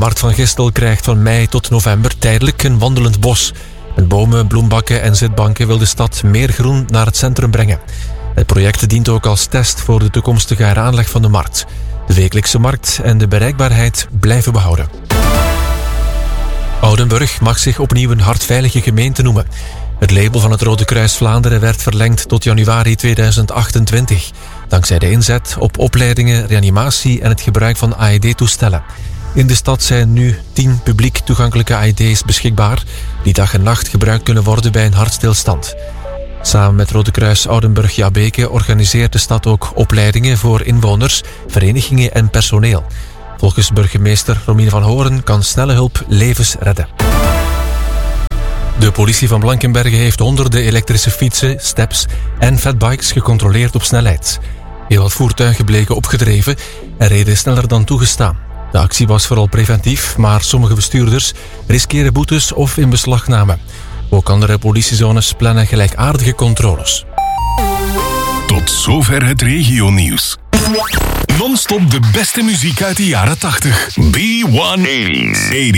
Markt van Gistel krijgt van mei tot november tijdelijk een wandelend bos. Met bomen, bloembakken en zitbanken wil de stad meer groen naar het centrum brengen. Het project dient ook als test voor de toekomstige heraanleg van de markt. De wekelijkse markt en de bereikbaarheid blijven behouden. Oudenburg mag zich opnieuw een hartveilige gemeente noemen. Het label van het Rode Kruis Vlaanderen werd verlengd tot januari 2028. Dankzij de inzet op opleidingen, reanimatie en het gebruik van AED-toestellen. In de stad zijn nu 10 publiek toegankelijke AED's beschikbaar, die dag en nacht gebruikt kunnen worden bij een hartstilstand. Samen met Rode Kruis Oudenburg-Jabeke organiseert de stad ook opleidingen voor inwoners, verenigingen en personeel. Volgens burgemeester Romine van Horen kan snelle hulp levens redden. De politie van Blankenberge heeft honderden elektrische fietsen, steps en fatbikes gecontroleerd op snelheid. Heel wat voertuigen bleken opgedreven en reden sneller dan toegestaan. De actie was vooral preventief, maar sommige bestuurders riskeren boetes of inbeslagname. Ook andere politiezones plannen gelijkaardige controles. Tot zover het regionieuws. Non-stop de beste muziek uit de jaren 80. B180's.